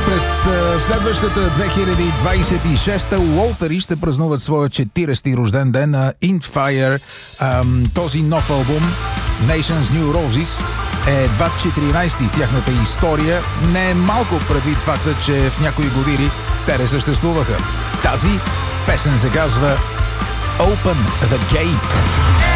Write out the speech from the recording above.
През следващата 2026 Уолтъри ще празнуват своя 40-ти рожден ден на In Fire. Този нов албум Nations New Roses е едва 14-ти в тяхната история. Не е малко предвид факта, че в някои години те не съществуваха. Тази песен се казва Open the Gate.